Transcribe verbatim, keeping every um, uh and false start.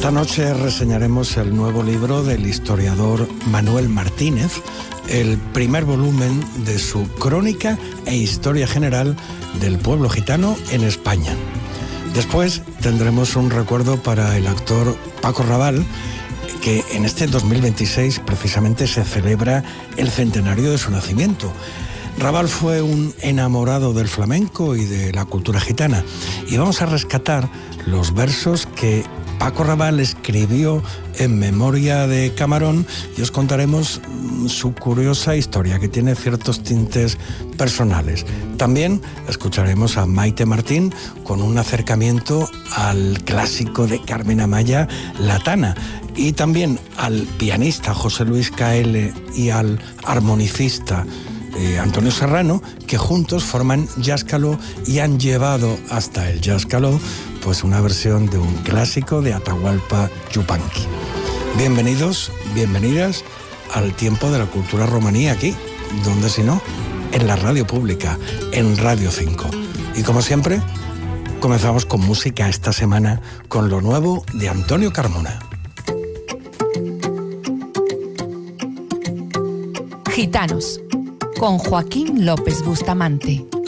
Esta noche reseñaremos el nuevo libro del historiador Manuel Martínez, el primer volumen de su Crónica e Historia General del Pueblo Gitano en España. Después tendremos un recuerdo para el actor Paco Rabanne, que en este dos mil veintiséis precisamente se celebra el centenario de su nacimiento. Rabanne fue un enamorado del flamenco y de la cultura gitana, y vamos a rescatar los versos que Paco Rabanne escribió en memoria de Camarón, y os contaremos su curiosa historia, que tiene ciertos tintes personales. También escucharemos a Maite Martín con un acercamiento al clásico de Carmen Amaya, La Tana, y también al pianista José Luis Caelle y al armonicista Eh, Antonio Serrano, que juntos forman Jazzcaló y han llevado hasta el Jazzcaló pues una versión de un clásico de Atahualpa Yupanqui. Bienvenidos, bienvenidas al tiempo de la cultura romaní aquí, donde si no, en la radio pública, en Radio cinco. Y como siempre, comenzamos con música esta semana con lo nuevo de Antonio Carmona. Gitanos, con Joaquín López Bustamante.